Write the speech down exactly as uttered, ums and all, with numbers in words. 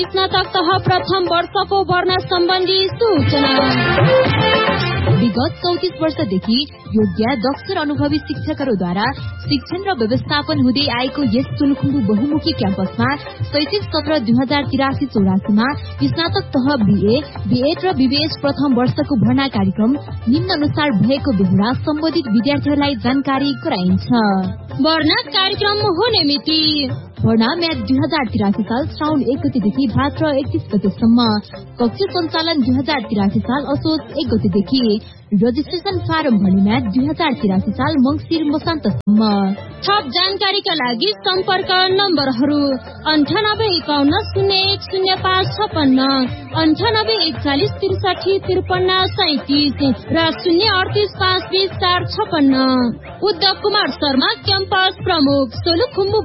स्नातक तह प्रथम वर्षको भर्ना सम्बन्धी सूचना। विगत चौतीस वर्षदेखि योग्य दक्ष र अनुभवी शिक्षकहरूद्वारा शिक्षण र व्यवस्थापन हुँदै आएको यस सोलुखुम्बु बहुमुखी क्याम्पसमा शैक्षिक सत्र दुई हजार तिरासी चौरासीमा स्नातक तह बीए, बीएड र बीबीएस प्रथम वर्षको भर्ना कार्यक्रम निम्न अनुसार भएको बेहोरा सम्बन्धित विद्यार्थीहरूलाई जानकारी गराइन्छ। भर्ना कार्यक्रम हुने मिति भर्ना म्याच दुई हजार तिरासी साल श्रावण एक गतेदेखि भाद्र एकतीस गतेसम्म। कक्ष सञ्चालन दुई हजार तिरासी साल असोज एक गतेदेखि। रजिस्ट्रेशन फारम भर्ने म्याच दुई हजार तिरासी साल मंगिर मसान्तसम्म। थप जानकारीका लागि सम्पर्क नम्बरहरू अन्ठानब्बे एकाउन्न शून्य एक शून्य पाँच छपन्न, अन्ठानब्बे एकचालिस त्रिसाठी त्रिपन्न सैतिस र शून्य अडतिस पाँच बिस चार छपन्न। उद्धव कुमार शर्मा क्याम्पस प्रमुख सोलुखुम्बु